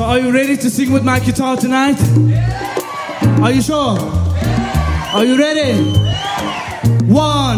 are you ready to sing with my guitar tonight? Are you sure? Are you ready? 1,